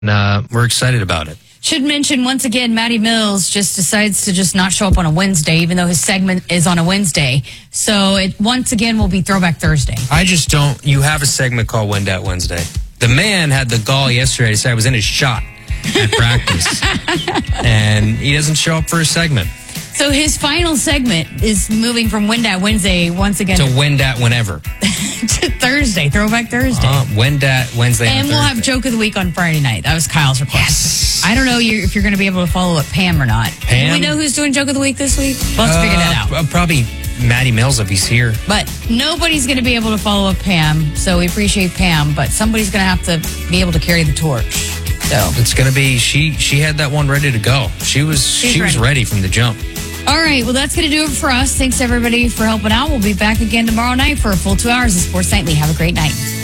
we're excited about it. Should mention once again, Matty Mills just decides to just not show up on a Wednesday, even though his segment is on a Wednesday. So it once again will be Throwback Thursday. I just don't. You have a segment called Wendat Wednesday. The man had the gall yesterday to say I was in his shot at practice, and he doesn't show up for a segment. So his final segment is moving from Wendat Wednesday once again to Wendat whenever. to Thursday, Throwback Thursday. Wendat Wednesday. And we'll have Joke of the Week on Friday night. That was Kyle's request. Yes. I don't know if you're going to be able to follow up Pam or not. Pam? Do we know who's doing Joke of the Week this week? We'll have to figure that out. Probably Matty Mills if he's here. But nobody's going to be able to follow up Pam, so we appreciate Pam, but somebody's going to have to be able to carry the torch. So it's going to be, she had that one ready to go. She was ready from the jump. All right, well, that's going to do it for us. Thanks, everybody, for helping out. We'll be back again tomorrow night for a full 2 hours of Sports Nightly. Have a great night.